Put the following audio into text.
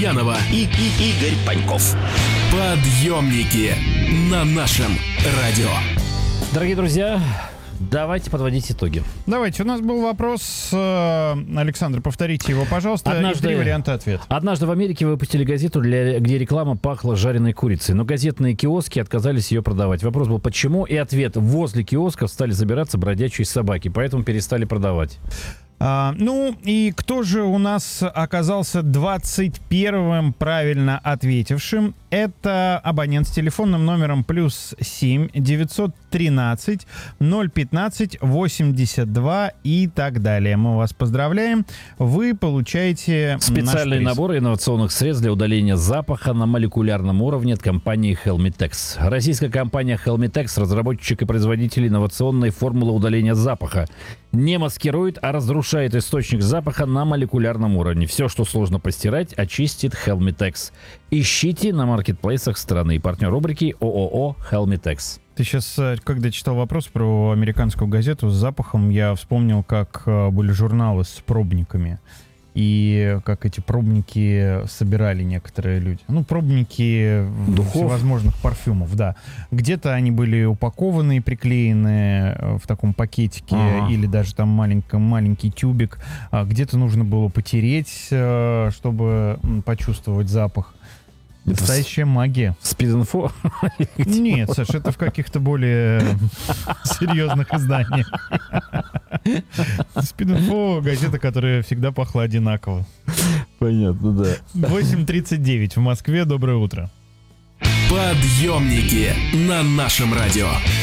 Янова и Игорь Паньков. Подъемники на нашем радио. Дорогие друзья, давайте подводить итоги. Давайте, у нас был вопрос. Александр, повторите его, пожалуйста. И 3 варианта ответа. Однажды в Америке выпустили газету, где реклама пахла жареной курицей, но газетные киоски отказались ее продавать. Вопрос был, почему? И ответ: возле киосков стали забираться бродячие собаки, поэтому перестали продавать. Ну, и кто же у нас оказался 21-м правильно ответившим? Это абонент с телефонным номером +7 913 015 82 и так далее. Мы вас поздравляем. Вы получаете специальный набор инновационных средств для удаления запаха на молекулярном уровне от компании Helmitex. Российская компания Helmitex, разработчик и производитель инновационной формулы удаления запаха, не маскирует, а разрушает источник запаха на молекулярном уровне. Все, что сложно постирать, очистит Helmitex. Ищите на маркетплейсах страны. Партнер рубрики ООО Helmitex. Ты сейчас, когда читал вопрос про американскую газету с запахом, я вспомнил, как были журналы с пробниками. И как эти пробники собирали некоторые люди. Ну, пробники всевозможных парфюмов, да. Где-то они были упакованы и приклеены в таком пакетике, или даже там маленький тюбик. Где-то нужно было потереть, чтобы почувствовать запах. Настоящая магия. Спид-инфо? Нет, Саша, это в каких-то более серьезных изданиях. Спид-инфо — газета, которая всегда пахла одинаково. Понятно, да. 8:39 в Москве. Доброе утро. Подъемники на нашем радио.